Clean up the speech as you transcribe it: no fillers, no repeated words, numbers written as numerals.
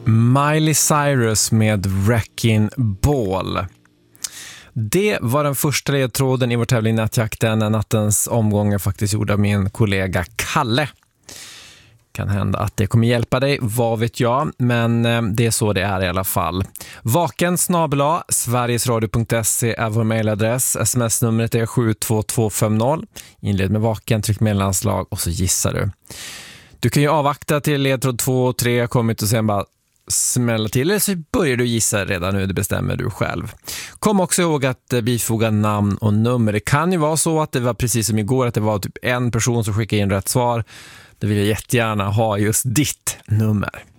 Miley Cyrus med Wrecking Ball. Det var den första ledtråden i vår tävling Nattjakten. Nattens omgångar faktiskt gjord av min kollega Kalle. Kan hända att det kommer hjälpa dig, vad vet jag, men det är så det är i alla fall. vaken@sverigesradio.se är vår mejladress. SMS-numret är 72250. Inled med vaken, tryck mellanslag och så gissar du. Du kan ju avvakta till ledtråd 2 och 3 kommit och sen bara smälla till, eller så börjar du gissa redan nu, det bestämmer du själv. Kom också ihåg att bifoga namn och nummer. Det kan ju vara så att det var precis som igår, att det var typ en person som skickade in rätt svar. Det vill jag jättegärna ha just ditt nummer.